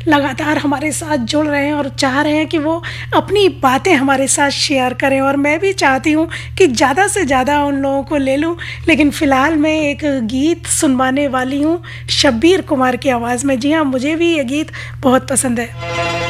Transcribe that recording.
लगातार हमारे साथ जुड़ रहे हैं और चाह रहे हैं कि वो अपनी बातें हमारे साथ शेयर करें, और मैं भी चाहती हूँ कि ज़्यादा से ज़्यादा उन लोगों को ले लूँ। लेकिन फ़िलहाल मैं एक गीत सुनवाने वाली हूँ शब्बीर कुमार की आवाज़ में। जी हाँ, मुझे भी ये गीत बहुत पसंद है।